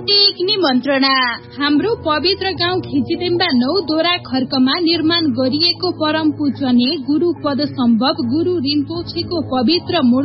हार्दिक निमन्त्रणा। हाम्रो पवित्र गाउँ खिचिदेम्बा 9 दोरा खर्कमा निर्माण गरिएको परम पूजनीय गुरु पद सम्भव गुरु रिम्पोछेको पवित्र मूर्ति